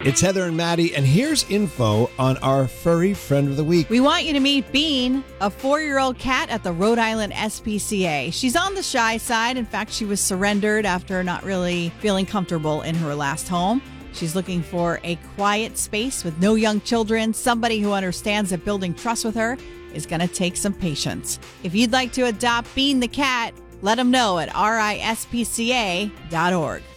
It's Heather and Maddie, and here's info on our furry friend of the week. We want you to meet Bean, a 4-year-old cat at the Rhode Island SPCA. She's on the shy side. In fact, she was surrendered after not really feeling comfortable in her last home. She's looking for a quiet space with no young children, somebody who understands that building trust with her is going to take some patience. If you'd like to adopt Bean the cat, let them know at rispca.org.